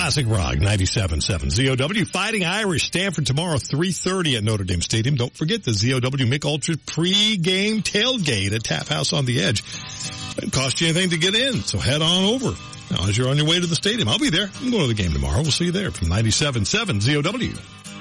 Classic Rock 97.7 ZOW. Fighting Irish Stanford tomorrow 3:30 at Notre Dame Stadium. Don't forget the ZOW Mick Ultra pre-game tailgate at Tap House on the Edge. Doesn't cost you anything to get in, so head on over. Now, as you're on your way to the stadium, I'll be there. I'm going to the game tomorrow. We'll see you there from 97.7 ZOW.